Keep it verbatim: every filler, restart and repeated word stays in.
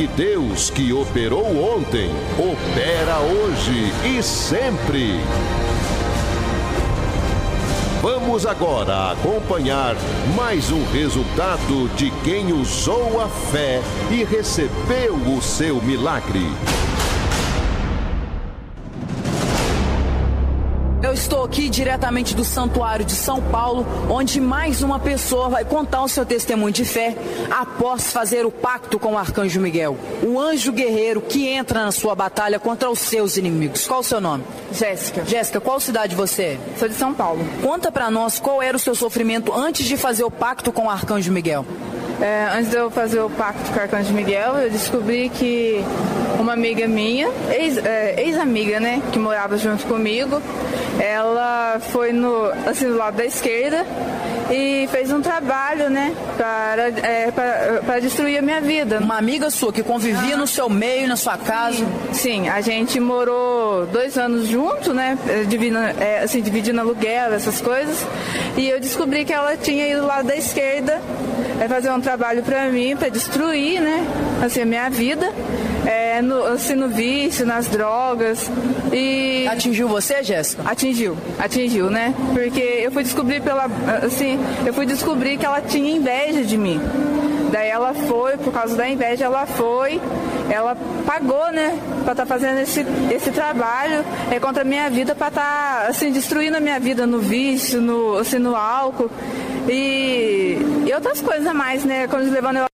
que Deus, que operou ontem, opera hoje e sempre. Vamos agora acompanhar mais um resultado de quem usou a fé e recebeu o seu milagre. Eu estou aqui diretamente do Santuário de São Paulo, onde mais uma pessoa vai contar o seu testemunho de fé após fazer o pacto com o Arcanjo Miguel, o anjo guerreiro que entra na sua batalha contra os seus inimigos. Qual o seu nome? Jéssica. Jéssica, qual cidade você é? Sou de São Paulo. Conta pra nós qual era o seu sofrimento antes de fazer o pacto com o Arcanjo Miguel. É, antes de eu fazer o pacto com o Arcanjo Miguel, eu descobri que uma amiga minha, ex, é, ex-amiga, né, que morava junto comigo, ela foi no, assim, do lado da esquerda e fez um trabalho, né, para, é, para, para destruir a minha vida. Uma amiga sua que convivia ah. no seu meio, na sua casa? Sim, sim, a gente morou dois anos junto, né, dividindo, é, assim, dividindo aluguel, essas coisas, e eu descobri que ela tinha ido do lado da esquerda é, fazer um trabalho para mim, para destruir, né, assim, a minha vida. É, no, assim, no vício, nas drogas. E atingiu você, Jéssica? Atingiu, atingiu, né? Porque eu fui descobrir pela, assim, eu fui descobrir que ela tinha inveja de mim. Daí ela foi, por causa da inveja, ela foi, ela pagou, né, pra estar tá fazendo esse, esse trabalho é, contra a minha vida, pra estar, tá, assim, destruindo a minha vida no vício, no, assim, no álcool e, e outras coisas a mais, né? Quando levando eu